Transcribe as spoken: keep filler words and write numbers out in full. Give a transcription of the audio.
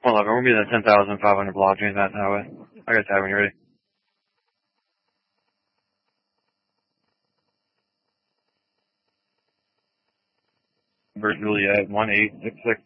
one eleven, we'll be in the ten thousand five hundred block, James Madison Highway. I got tag when you're ready. Bert Juliet, one eight six six.